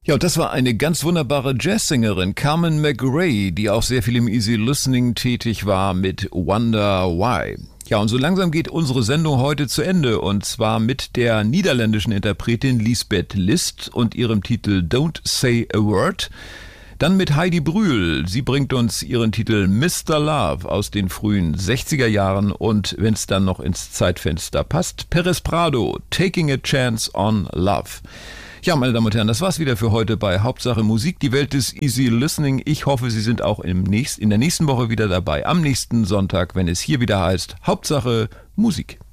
Ja, das war eine ganz wunderbare Jazzsängerin, Carmen McRae, die auch sehr viel im Easy Listening tätig war mit Wonder Why. Ja, und so langsam geht unsere Sendung heute zu Ende, und zwar mit der niederländischen Interpretin Lisbeth List und ihrem Titel Don't Say a Word. Dann mit Heidi Brühl. Sie bringt uns ihren Titel Mr. Love aus den frühen 60er Jahren und, wenn es dann noch ins Zeitfenster passt, Perez Prado, Taking a Chance on Love. Ja, meine Damen und Herren, das war's wieder für heute bei Hauptsache Musik, die Welt des Easy Listening. Ich hoffe, Sie sind auch in der nächsten Woche wieder dabei, am nächsten Sonntag, wenn es hier wieder heißt Hauptsache Musik.